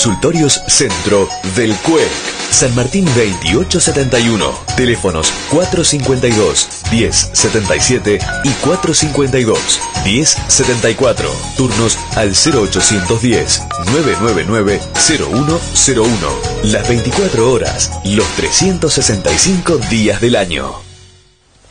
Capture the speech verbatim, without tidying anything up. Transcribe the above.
Consultorios Centro del C U E C. San Martín veintiocho setenta y uno. Teléfonos cuatro cincuenta y dos, diez setenta y siete y cuatro cincuenta y dos, diez setenta y cuatro. Turnos al cero ochocientos diez, nueve nueve nueve, cero uno cero uno. Las veinticuatro horas, los trescientos sesenta y cinco días del año.